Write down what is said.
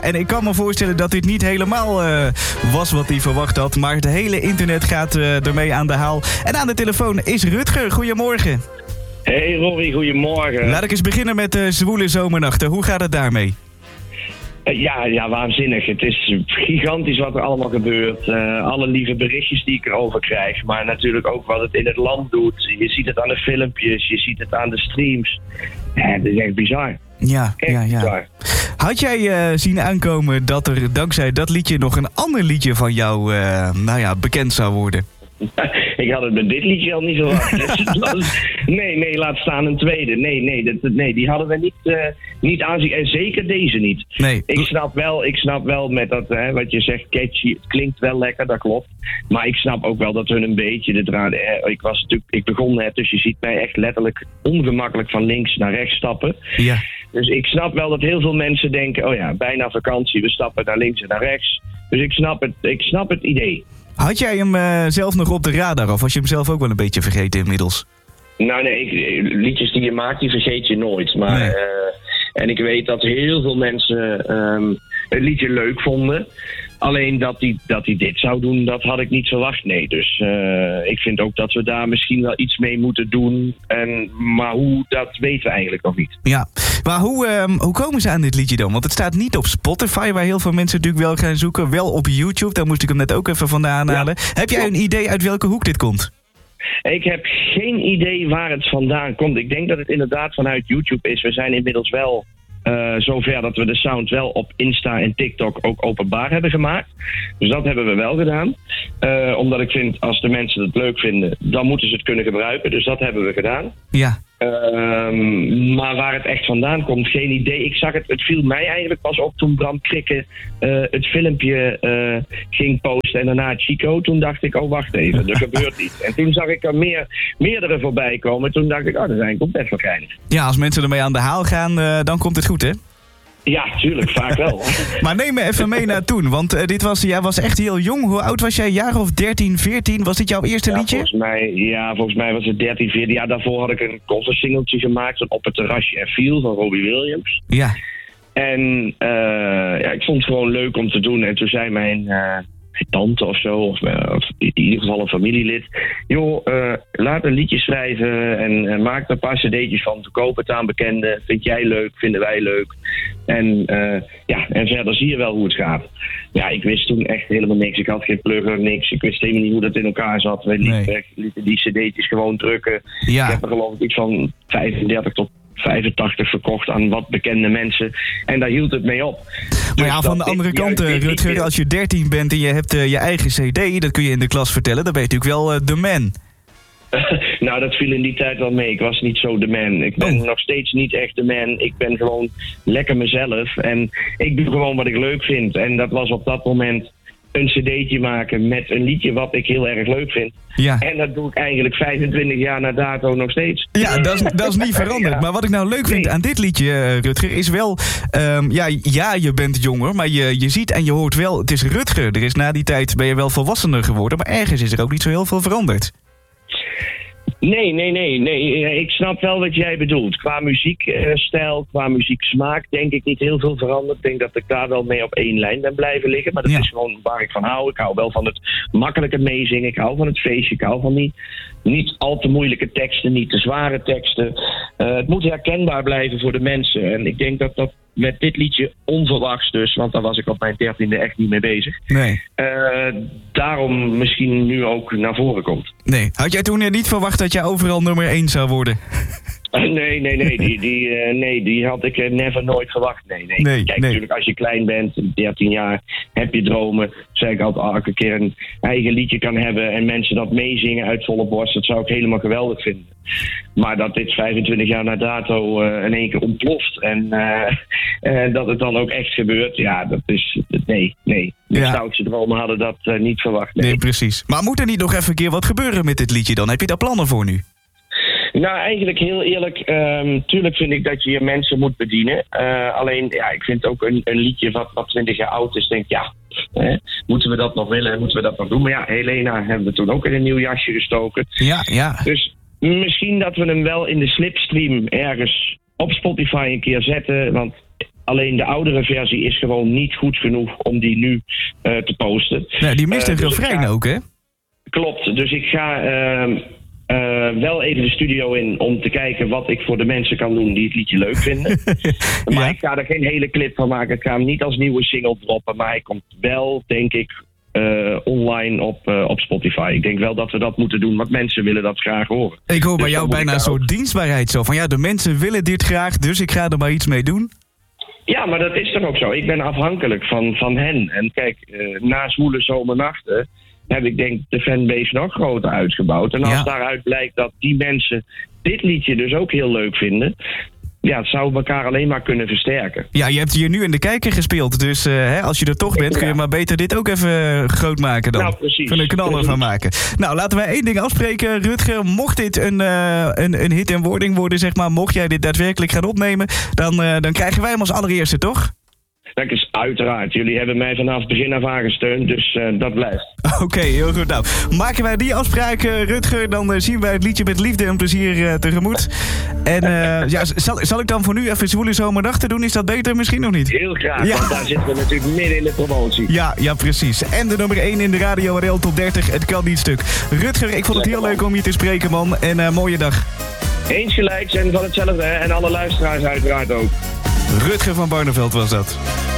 En ik kan me voorstellen dat dit niet helemaal was wat hij verwacht had. Maar het hele internet gaat ermee aan de haal. En aan de telefoon is Rutger. Goedemorgen. Hey Rory, goedemorgen. Laat ik eens beginnen met de zwoele zomernachten. Hoe gaat het daarmee? Ja, waanzinnig. Het is gigantisch wat er allemaal gebeurt. Alle lieve berichtjes die ik erover krijg. Maar natuurlijk ook wat het in het land doet. Je ziet het aan de filmpjes, je ziet het aan de streams. Ja, het is echt bizar. Ja. Bizar. Had jij zien aankomen dat er dankzij dat liedje nog een ander liedje van jou bekend zou worden? Ik had het met dit liedje al niet verwacht. Nee, laat staan een tweede. Nee, die hadden we niet aanzien. En zeker deze niet. Nee. Ik snap wel met dat, wat je zegt, catchy. Het klinkt wel lekker, dat klopt. Maar ik snap ook wel dat hun een beetje de draad... Ik begon net, dus je ziet mij echt letterlijk ongemakkelijk van links naar rechts stappen. Ja. Dus ik snap wel dat heel veel mensen denken, oh ja, bijna vakantie, we stappen naar links en naar rechts. Dus ik snap het idee. Had jij hem zelf nog op de radar of was je hem zelf ook wel een beetje vergeten inmiddels? Nou nee, liedjes die je maakt, die vergeet je nooit. Maar, nee. En ik weet dat heel veel mensen het liedje leuk vonden. Alleen dat hij dit zou doen, dat had ik niet verwacht, nee. Dus ik vind ook dat we daar misschien wel iets mee moeten doen. Maar hoe, dat weten we eigenlijk nog niet. Ja, maar hoe komen ze aan dit liedje dan? Want het staat niet op Spotify, waar heel veel mensen natuurlijk wel gaan zoeken. Wel op YouTube, daar moest ik hem net ook even vandaan halen. Ja. Heb jij een idee uit welke hoek dit komt? Ik heb geen idee waar het vandaan komt. Ik denk dat het inderdaad vanuit YouTube is. We zijn inmiddels wel... zover dat we de sound wel op Insta en TikTok ook openbaar hebben gemaakt. Dus dat hebben we wel gedaan. Omdat ik vind, als de mensen het leuk vinden, dan moeten ze het kunnen gebruiken. Dus dat hebben we gedaan. Ja. Maar waar het echt vandaan komt, geen idee. Ik zag het viel mij eigenlijk pas op toen Bram Krikke het filmpje ging posten en daarna Chico. Toen dacht ik, oh wacht even, er gebeurt iets. En toen zag ik er meerdere voorbij komen. Toen dacht ik, dat is eigenlijk ook best wel geinig. Ja, als mensen ermee aan de haal gaan, dan komt het goed, hè? Ja, tuurlijk, vaak wel. Maar neem me even mee naar toen, want jij was echt heel jong. Hoe oud was jij? Jaar of 13, 14? Was dit jouw eerste liedje? Volgens mij was het 13, 14 jaar. Daarvoor had ik een coversingeltje gemaakt, Op het terrasje en viel van Robbie Williams. Ja. En ik vond het gewoon leuk om te doen. En toen zei mijn tante of zo, of in ieder geval een familielid, joh, laat een liedje schrijven en maak er een paar cd'tjes van, verkoop het aan bekenden. Vind jij leuk, vinden wij leuk. En verder zie je wel hoe het gaat. Ja, ik wist toen echt helemaal niks. Ik had geen plugger, niks. Ik wist helemaal niet hoe dat in elkaar zat. We lieten die cd'tjes gewoon drukken. Ja. Ik heb er geloof ik iets van 35 tot 85 verkocht aan wat bekende mensen. En daar hield het mee op. Maar ja, van de andere kant, Rutger, als je 13 bent en je hebt je eigen cd, dat kun je in de klas vertellen, dan ben je natuurlijk wel de man. Nou, dat viel in die tijd wel mee. Ik was niet zo de man. Ik ben nog steeds niet echt de man. Ik ben gewoon lekker mezelf. En ik doe gewoon wat ik leuk vind. En dat was op dat moment een cd'tje maken met een liedje wat ik heel erg leuk vind. Ja. En dat doe ik eigenlijk 25 jaar na dato nog steeds. Ja, dat is niet veranderd. Ja. Maar wat ik nou leuk vind aan dit liedje, Rutger, is wel... je bent jonger, maar je ziet en je hoort wel... Het is Rutger. Er is na die tijd ben je wel volwassener geworden, maar ergens is er ook niet zo heel veel veranderd. Nee. Ik snap wel wat jij bedoelt. Qua muziekstijl, qua muzieksmaak denk ik niet heel veel veranderd. Ik denk dat ik daar wel mee op één lijn ben blijven liggen. Maar dat is gewoon waar ik van hou. Ik hou wel van het makkelijke meezingen. Ik hou van het feestje. Ik hou van die niet al te moeilijke teksten, niet te zware teksten. Het moet herkenbaar blijven voor de mensen. En ik denk dat dat met dit liedje onverwachts dus, want daar was ik op mijn 13e echt niet mee bezig. Nee. Daarom misschien nu ook naar voren komt. Nee. Had jij toen niet verwacht dat jij overal nummer 1 zou worden? Nee. Die had ik nooit verwacht. Nee. Kijk, natuurlijk, als je klein bent, 13 jaar, heb je dromen. Zeg ik altijd, als ik een keer een eigen liedje kan hebben en mensen dat meezingen uit volle borst, dat zou ik helemaal geweldig vinden. Maar dat dit 25 jaar na dato in één keer ontploft en dat het dan ook echt gebeurt, ja, dat is... Nee. De stoutste dromen hadden dat niet verwacht. Nee, precies. Maar moet er niet nog even een keer wat gebeuren met dit liedje dan? Heb je daar plannen voor nu? Nou, eigenlijk heel eerlijk, tuurlijk vind ik dat je je mensen moet bedienen. Alleen, ik vind ook een liedje wat 20 jaar oud is, denk moeten we dat nog willen, moeten we dat nog doen? Maar ja, Helena hebben we toen ook in een nieuw jasje gestoken. Ja. Dus misschien dat we hem wel in de slipstream ergens op Spotify een keer zetten, want Alleen de oudere versie is gewoon niet goed genoeg om die nu te posten. Nou, die mist een refrein ook, hè? Klopt, dus ik ga wel even de studio in om te kijken wat ik voor de mensen kan doen die het liedje leuk vinden. Maar ik ga er geen hele clip van maken. Ik ga hem niet als nieuwe single droppen, maar hij komt wel, denk ik, online op Spotify. Ik denk wel dat we dat moeten doen, want mensen willen dat graag horen. Ik hoor bij jou bijna een soort dienstbaarheid zo. Van ja, de mensen willen dit graag, dus ik ga er maar iets mee doen. Ja, maar dat is toch ook zo. Ik ben afhankelijk van hen. En kijk, na Zwoele Zomernachten heb ik denk de fanbase nog groter uitgebouwd. En als daaruit blijkt dat die mensen dit liedje dus ook heel leuk vinden, ja, het zou elkaar alleen maar kunnen versterken. Ja, je hebt hier nu in de kijker gespeeld, dus als je er toch bent, kun je maar beter dit ook even groot maken dan. Nou, precies. Van een knaller van maken. Nou, laten wij één ding afspreken, Rutger. Mocht dit een hit en wording worden, zeg maar, mocht jij dit daadwerkelijk gaan opnemen, dan krijgen wij hem als allereerste, toch? Dat is uiteraard. Jullie hebben mij vanaf begin af aan gesteund, dus dat blijft. Oké, heel goed. Nou, maken wij die afspraak, Rutger, dan zien wij het liedje met liefde en plezier tegemoet. En zal ik dan voor nu even Zwoele Zomernachten doen? Is dat beter misschien nog niet? Heel graag, want daar zitten we natuurlijk midden in de promotie. Ja, precies. En de nummer 1 in de Radio RL Top 30, het kan niet stuk. Rutger, ik vond het heel leuk om je te spreken, man. En mooie dag. Eens gelijks en van hetzelfde, hè? En alle luisteraars uiteraard ook. Rutger van Barneveld was dat.